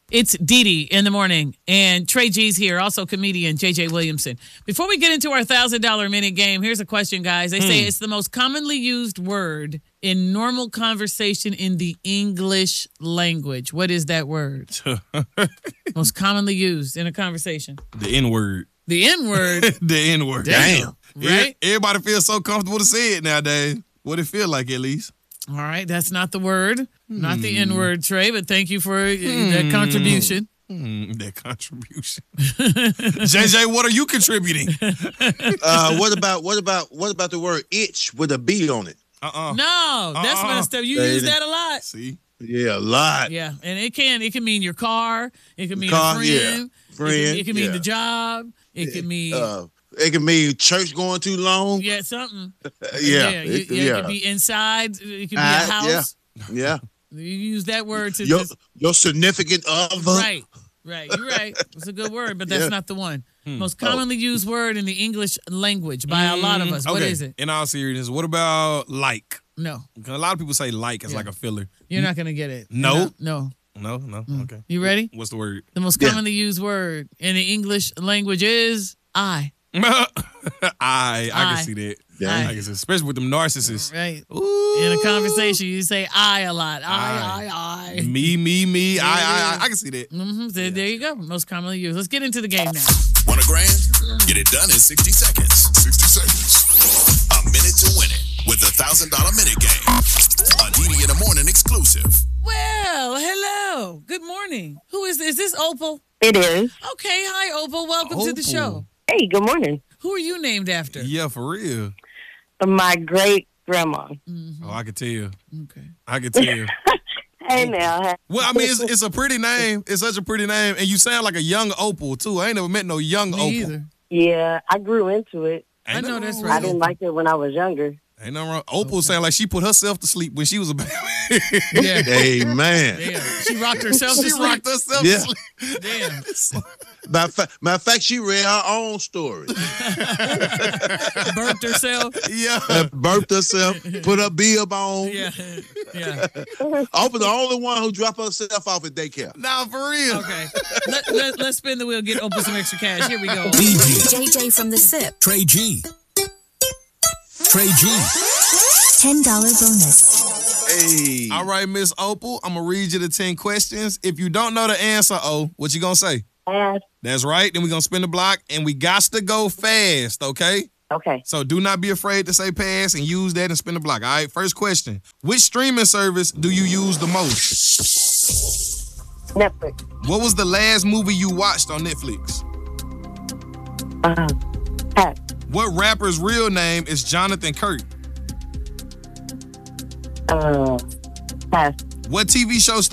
It's Dee Dee in the morning, and Trey G's here, also comedian JJ Williamson. Before we get into our $1,000 minute game, here's a question, guys. They say it's the most commonly used word in normal conversation in the English language. What is that word? Most commonly used in a conversation. The N-word. The N-word? The N-word. Damn. Right? Everybody feels so comfortable to say it nowadays. What it feel like, at least. All right, that's not the word. Not the N-word, Trey, but thank you for that contribution. That contribution. JJ, what are you contributing? What about the word itch with a B on it? No, that's messed up. You use that a lot. See? Yeah, a lot. Yeah, and it can mean your car. It can mean a friend. Yeah. Friend. It can mean the job. It can mean... it can mean church going too long. Yeah, something. It can be inside. It can be a house. Yeah. You use that word to your significant other. Right. You're right. It's a good word, but that's not the one. Most commonly used word in the English language by a lot of us. What is it? In all seriousness, what about like? No. A lot of people say like as like a filler. You're not going to get it. No? No. Okay. You ready? What's the word? The most commonly used word in the English language is I. I can see that. Yeah. I can see, especially with them narcissists. Right. Ooh. In a conversation, you say I a lot. I. Me. I can see that. Mm-hmm. So there you go. Most commonly used. Let's get into the game now. Want $1,000? Get it done in 60 seconds. 60 seconds. A minute to win it with the $1,000 minute game. A Dee Dee in the morning exclusive. Well, hello. Good morning. Who is this? Is this Opal? It is. Okay. Hi, Opal. Welcome to the show. Hey, good morning. Who are you named after? Yeah, for real. My great grandma. Mm-hmm. Oh, I can tell. Okay. I can tell. Hey now. Well, I mean, it's a pretty name. It's such a pretty name, and you sound like a young Opal too. I ain't never met no young Opal. Either. Yeah, I grew into it. I know that's I right. didn't like it when I was younger. Ain't nothing wrong. Opal sound like she put herself to sleep when she was a baby. Yeah. Amen. Damn. She rocked herself to She sleep. rocked herself Yeah. to sleep. Damn. Matter of fact, she read her own story. Burped herself. Yeah. Burped herself, put her bib on. Yeah. Open the only one who dropped herself off at daycare. Nah, for real. Okay. Let's spin the wheel, get Opal some extra cash. Here we go. JJ from the SIP. Trey G. $10 bonus. Hey. All right, Miss Opal, I'm going to read you the 10 questions. If you don't know the answer, what you going to say? Pass. That's right. Then we're going to spin the block, and we got to go fast, okay? Okay. So do not be afraid to say pass and use that and spin the block. All right, first question. Which streaming service do you use the most? Netflix. What was the last movie you watched on Netflix? Pass. What rapper's real name is Jonathan Kirk? Pass. What TV show